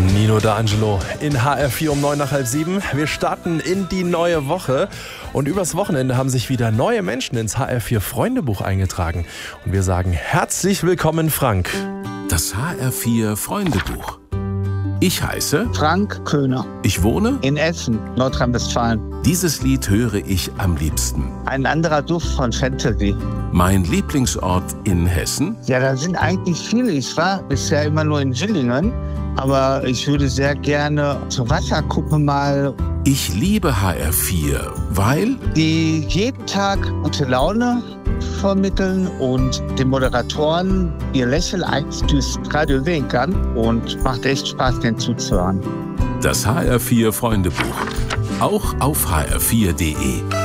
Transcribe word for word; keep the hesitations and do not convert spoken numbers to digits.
Nino D'Angelo in H R vier um neun nach halb sieben. Wir starten in die neue Woche und übers Wochenende haben sich wieder neue Menschen ins H R vier Freundebuch eingetragen. Und wir sagen herzlich willkommen, Frank. Das H R vier Freundebuch. Ich heiße Frank Köhner. Ich wohne in Essen, Nordrhein-Westfalen. Dieses Lied höre ich am liebsten. Ein anderer Duft von Fantasy. Mein Lieblingsort in Hessen? Ja, da sind eigentlich viele. Ich war bisher immer nur in Villingen, aber ich würde sehr gerne zur Wasserkuppe mal. Ich liebe H R vier, weil die jeden Tag gute Laune vermitteln und den Moderatoren ihr Lächeln eigentlich durchs Radio sehen kann und macht echt Spaß, denen zuzuhören. Das H R vier Freundebuch, auch auf h r vier punkt d e.